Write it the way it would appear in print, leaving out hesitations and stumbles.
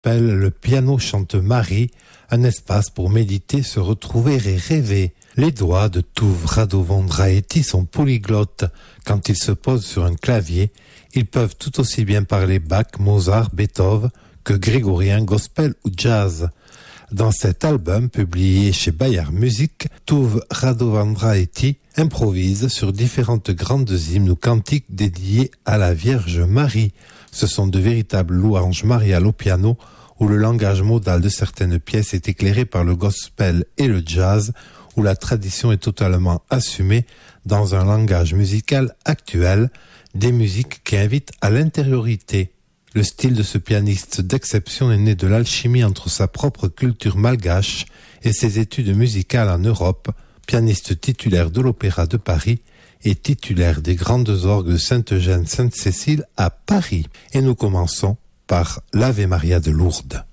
gospel, le piano chante Marie, un espace pour méditer, se retrouver et rêver. Les doigts de Tuve Radovan-Draeti sont polyglottes. Quand ils se posent sur un clavier, ils peuvent tout aussi bien parler Bach, Mozart, Beethoven que grégorien, gospel ou jazz. Dans cet album, publié chez Bayard Music, Tuve Radovan-Draeti improvise sur différentes grandes hymnes ou cantiques dédiés à la Vierge Marie. Ce sont de véritables louanges mariales au piano, où le langage modal de certaines pièces est éclairé par le gospel et le jazz, où la tradition est totalement assumée dans un langage musical actuel, des musiques qui invitent à l'intériorité. Le style de ce pianiste d'exception est né de l'alchimie entre sa propre culture malgache et ses études musicales en Europe, pianiste titulaire de l'Opéra de Paris et titulaire des grandes orgues de Sainte-Eugène-Sainte-Cécile à Paris. Et nous commençons par l'Ave Maria de Lourdes.